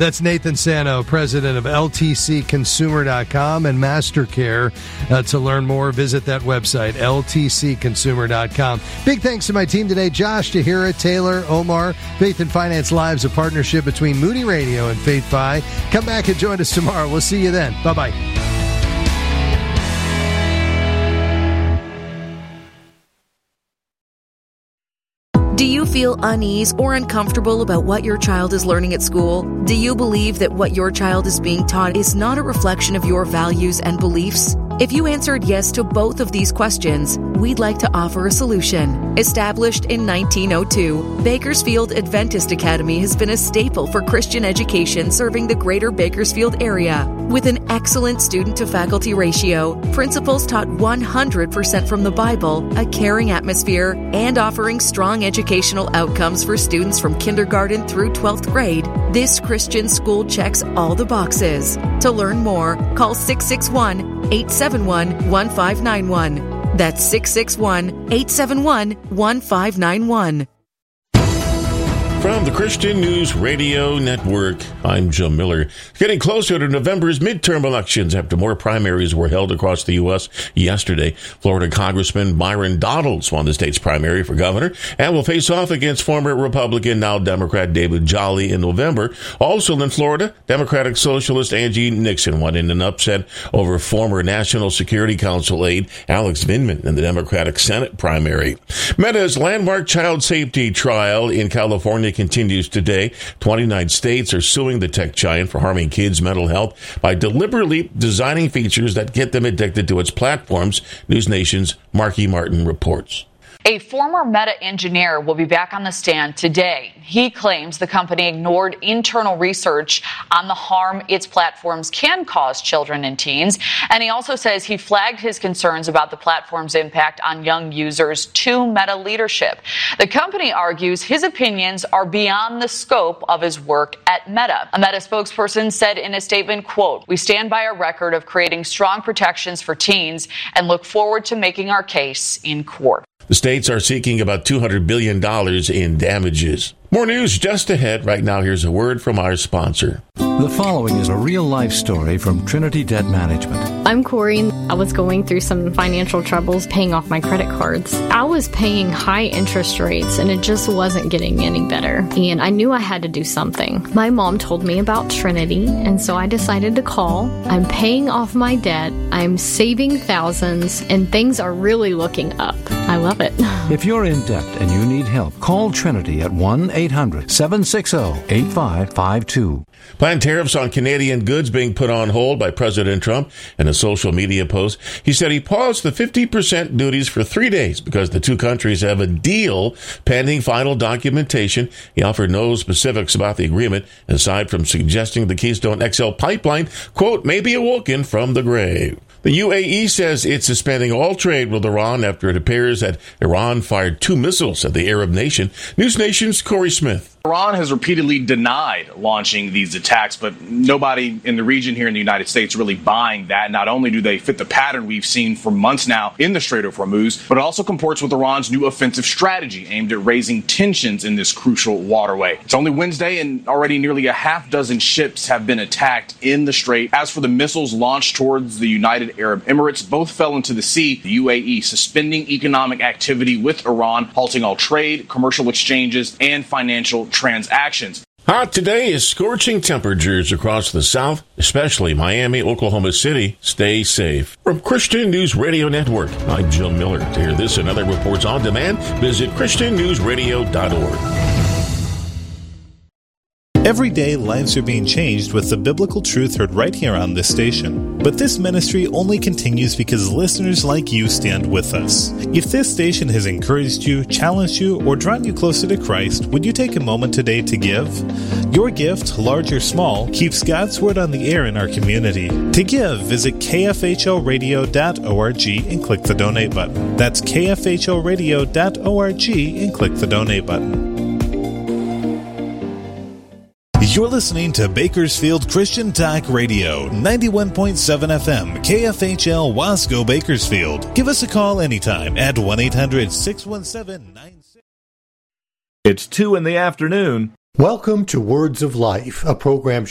That's Nathan Sano, president of LTCconsumer.com and MasterCare. To learn more, visit that website, LTCconsumer.com. Big thanks to my team today, Josh, Tahira, Taylor, Omar. Faith and Finance Live's a partnership between Moody Radio and Faith Fi. Come back and join us tomorrow. We'll see you then. Bye-bye. Do you feel unease or uncomfortable about what your child is learning at school? Do you believe that what your child is being taught is not a reflection of your values and beliefs? If you answered yes to both of these questions, we'd like to offer a solution. Established in 1902, Bakersfield Adventist Academy has been a staple for Christian education serving the greater Bakersfield area. With an excellent student-to-faculty ratio, principals taught 100% from the Bible, a caring atmosphere, and offering strong educational outcomes for students from kindergarten through 12th grade, this Christian school checks all the boxes. To learn more, call 661-871-1591. That's 661-871-1591. From the Christian News Radio Network, I'm Jim Miller. Getting closer to November's midterm elections after more primaries were held across the U.S. yesterday. Florida Congressman Byron Donalds won the state's primary for governor and will face off against former Republican, now Democrat David Jolly in November. Also in Florida, Democratic Socialist Angie Nixon won in an upset over former National Security Council aide Alex Vindman in the Democratic Senate primary. Meta's landmark child safety trial in California continues today. 29 states are suing the tech giant for harming kids' mental health by deliberately designing features that get them addicted to its platforms, News Nation's Marky Martin reports. A former Meta engineer will be back on the stand today. He claims the company ignored internal research on the harm its platforms can cause children and teens. And he also says he flagged his concerns about the platform's impact on young users to Meta leadership. The company argues his opinions are beyond the scope of his work at Meta. A Meta spokesperson said in a statement, quote, "We stand by our record of creating strong protections for teens and look forward to making our case in court." The states are seeking about $200 billion in damages. More news just ahead. Right now, here's a word from our sponsor. The following is a real-life story from Trinity Debt Management. I'm Corey. I was going through some financial troubles paying off my credit cards. I was paying high interest rates, and it just wasn't getting any better. And I knew I had to do something. My mom told me about Trinity, and so I decided to call. I'm paying off my debt. I'm saving thousands, and things are really looking up. I love it. If you're in debt and you need help, call Trinity at 1-800-760-8552. Planned tariffs on Canadian goods being put on hold by President Trump in a social media post. He said he paused the 50% duties for 3 days because the two countries have a deal pending final documentation. He offered no specifics about the agreement, aside from suggesting the Keystone XL pipeline, quote, may be awoken from the grave. The UAE says it's suspending all trade with Iran after it appears that Iran fired 2 missiles at the Arab nation. News Nation's Corey Smith. Iran has repeatedly denied launching these attacks, but nobody in the region here in the United States really buying that. Not only do they fit the pattern we've seen for months now in the Strait of Hormuz, but it also comports with Iran's new offensive strategy aimed at raising tensions in this crucial waterway. It's only Wednesday, and already nearly a half dozen ships have been attacked in the strait. As for the missiles launched towards the United Arab Emirates, both fell into the sea. The UAE suspending economic activity with Iran, halting all trade, commercial exchanges, and financial transactions. Hot today is scorching temperatures across the South, especially Miami, Oklahoma City. Stay safe. From Christian News Radio Network, I'm Jill Miller. To hear this and other reports on demand, visit ChristianNewsRadio.org. Every day, lives are being changed with the biblical truth heard right here on this station. But this ministry only continues because listeners like you stand with us. If this station has encouraged you, challenged you, or drawn you closer to Christ, would you take a moment today to give? Your gift, large or small, keeps God's Word on the air in our community. To give, visit kfhlradio.org and click the donate button. That's kfhlradio.org and click the donate button. You're listening to Bakersfield Christian Talk Radio, 91.7 FM, KFHL Wasco, Bakersfield. Give us a call anytime at 1-800-617-96. It's 2 in the afternoon. Welcome to Words of Life, a program